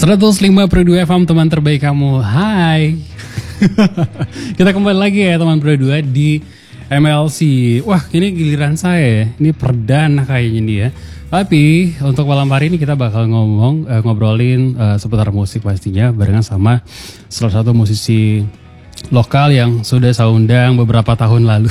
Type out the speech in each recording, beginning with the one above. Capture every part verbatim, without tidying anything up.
seratus lima koma dua F M teman terbaik kamu. Hai. Kita kembali lagi ya teman berdua di M L C. Wah, ini giliran saya. Ini perdana kayaknya nih ya. Tapi untuk malam hari ini kita bakal ngomong uh, ngobrolin uh, seputar musik pastinya barengan sama salah satu musisi lokal yang sudah saya undang beberapa tahun lalu.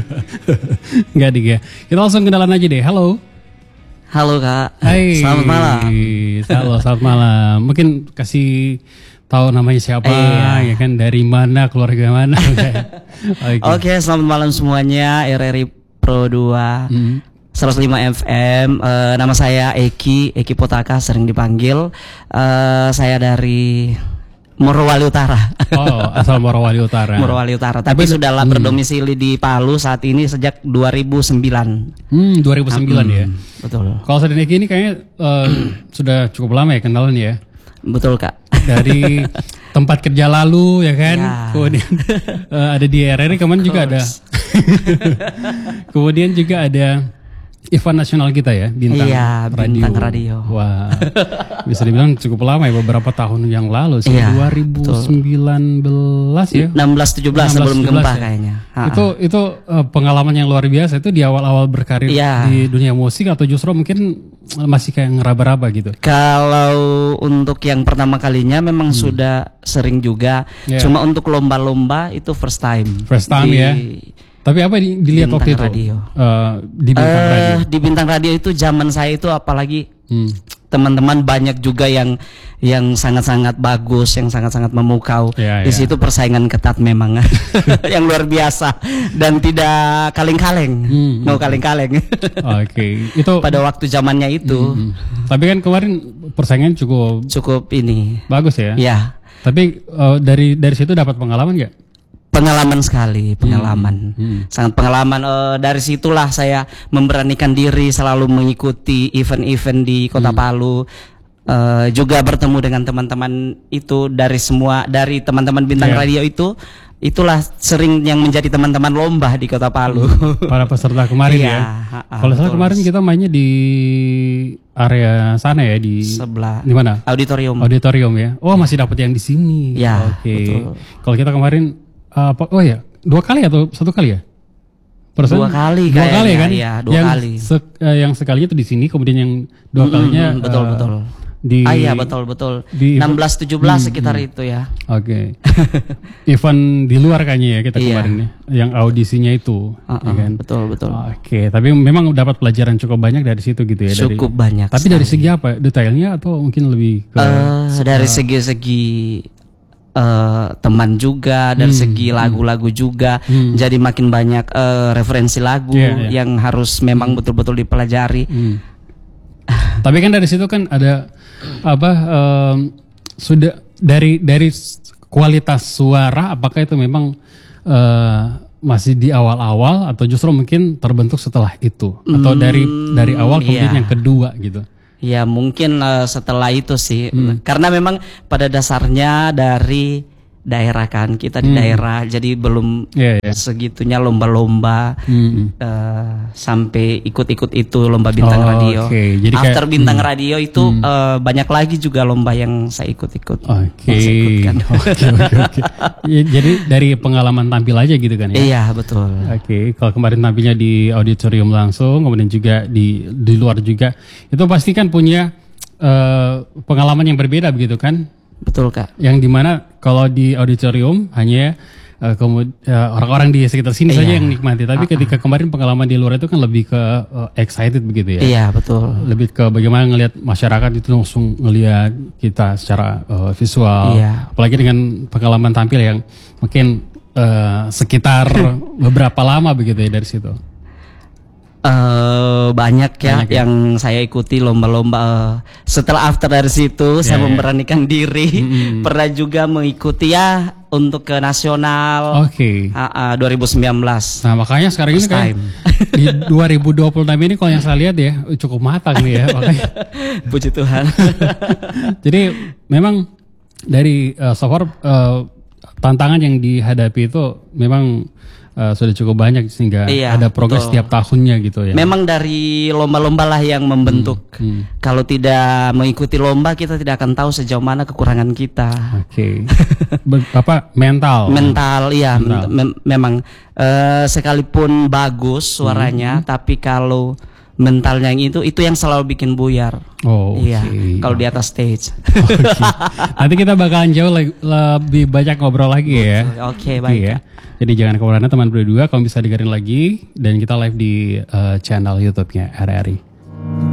Enggak dik ya. Kita langsung kenalan aja deh. Halo. Halo Kak. Hai. Selamat malam. Halo, selamat malam. Mungkin kasih tahu namanya siapa, eh, ya kan, dari mana, keluarga mana. Oke, okay. okay, selamat malam semuanya. R R I Pro dua hmm. seratus lima F M. Uh, nama saya Eki, Eki Potaka sering dipanggil. Uh, saya dari Morowali Utara. Oh, asal Morowali Utara. Morowali Utara. Tapi, Tapi sudah hmm. berdomisili di Palu saat ini sejak dua ribu sembilan. Hmm, dua ribu sembilan hmm, ya. Betul. Kalau saya dan Eki ini kayaknya uh, sudah cukup lama ya kenalan ya. Betul Kak. Dari tempat kerja lalu ya kan. Ya. Kemudian uh, ada di R R I kemarin juga ada. Kemudian juga ada event nasional kita ya, Bintang iya, Radio. Bintang Radio. Wah, bisa dibilang cukup lama ya, beberapa tahun yang lalu sih, iya, dua ribu sembilan belas ya. enam belas tujuh belas sebelum gempa ya. Kayaknya. Ha-ha. Itu itu uh, pengalaman yang luar biasa itu di awal-awal berkarir iya. di dunia musik atau justru mungkin masih kayak ngeraba-raba gitu. Kalau untuk yang pertama kalinya memang hmm. sudah sering juga. Yeah. Cuma untuk lomba-lomba itu first time. First time di, ya. Tapi apa di, dilihat waktu itu? Radio. Uh, di Bintang uh, Radio. Di Bintang Radio itu zaman saya itu apalagi hmm. teman-teman banyak juga yang yang sangat-sangat bagus, yang sangat-sangat memukau. Ya, di ya. Situ persaingan ketat memang, yang luar biasa dan tidak kaleng-kaleng, hmm. no kaleng-kaleng. Oke, okay. Itu pada waktu zamannya itu. Hmm. Tapi kan kemarin persaingan cukup cukup ini bagus ya. Ya. Tapi uh, dari dari situ dapat pengalaman nggak? Pengalaman sekali, pengalaman, hmm. Hmm. sangat pengalaman. Uh, dari situlah saya memberanikan diri selalu mengikuti event-event di Kota hmm. Palu. Uh, juga bertemu dengan teman-teman itu dari semua dari teman-teman Bintang yeah. Radio itu. Itulah sering yang menjadi teman-teman lomba di Kota Palu. Para peserta kemarin ya. Kalau salah kemarin kita mainnya di area sana ya, di sebelah. Di mana? Auditorium. Auditorium ya. Oh, masih dapat yang di sini. Ya. Oke. Okay. Kalau kita kemarin apa? Oh ya, dua kali atau satu kali ya? Persen? Dua kali. Dua kali kan? Iya, dua yang kali. Se- uh, yang sekalinya itu di sini, kemudian yang dua mm-hmm, kalinya. Betul uh, betul. Di, ah iya betul betul. Di enam belas tujuh belas hmm, sekitar hmm. itu ya. Oke. Okay. Event di luar kayaknya ya kita kemarin ya. Yang audisinya itu, uh-uh, ya kan? Betul betul. Oke, okay. Tapi memang dapat pelajaran cukup banyak dari situ gitu ya. Cukup dari, banyak. Tapi sekali. Dari segi apa? Detailnya atau mungkin lebih ke uh, dari segi-segi uh, teman juga, dari hmm, segi lagu-lagu juga. Hmm. Jadi makin banyak uh, referensi lagu yeah, yeah. yang harus memang hmm. betul-betul dipelajari. Hmm. Tapi kan dari situ kan ada apa um, sudah dari dari kualitas suara, apakah itu memang uh, masih di awal-awal atau justru mungkin terbentuk setelah itu atau hmm, dari dari awal kemudian iya. yang kedua gitu? Ya mungkin uh, setelah itu sih hmm. karena memang pada dasarnya dari daerah kan kita di hmm. daerah jadi belum yeah, yeah. segitunya lomba-lomba hmm. uh, sampai ikut-ikut itu lomba Bintang oh, Radio. Okay. Jadi after kayak, Bintang hmm. Radio itu hmm. uh, banyak lagi juga lomba yang saya ikut-ikut. Oke. Okay. Okay, okay, okay. Jadi dari pengalaman tampil aja gitu kan ya? Iya betul. Oke. Okay. Kalau kemarin tampilnya di auditorium langsung, kemudian juga di di luar juga, itu pasti kan punya uh, pengalaman yang berbeda begitu kan? Betul Kak. Yang dimana kalau di auditorium hanya uh, kemud- uh, orang-orang di sekitar sini iya. saja yang nikmati. Tapi uh-uh. ketika kemarin pengalaman di luar itu kan lebih ke uh, excited begitu ya. Iya betul. Lebih ke bagaimana ngelihat masyarakat itu langsung ngelihat kita secara uh, visual. Iya. Apalagi dengan pengalaman tampil yang mungkin uh, sekitar beberapa lama begitu ya dari situ. Uh, banyak ya banyak yang ya? Saya ikuti lomba-lomba. Uh, setelah after dari situ yeah, saya memberanikan yeah. diri. Mm-hmm. Pernah juga mengikuti ya untuk ke nasional. Oke. Okay. Uh, uh, dua ribu sembilan belas. Nah makanya sekarang First ini kan di dua ribu dua puluh enam ini kalau yang saya lihat ya cukup matang nih ya. Makanya. Puji Tuhan. Jadi memang dari uh, so far uh, tantangan yang dihadapi itu memang uh, sudah cukup banyak sehingga Iya, ada progres betul. setiap tahunnya gitu ya. Memang dari lomba-lomba lah yang membentuk. Hmm, hmm. Kalau tidak mengikuti lomba, kita tidak akan tahu sejauh mana kekurangan kita. Oke. Okay. Apa mental? Mental, iya. Mental. Mem- memang uh, sekalipun bagus suaranya, Hmm. tapi kalau mentalnya yang itu, itu yang selalu bikin buyar. Oh, Iya. oke. Kalau di atas stage. Oke. Nanti kita bakalan jauh le- lebih banyak ngobrol lagi ya. Oke, baik. ya. Jadi jangan kemana-mana teman berdua, kamu bisa dengerin lagi dan kita live di uh, channel YouTube-nya R R I.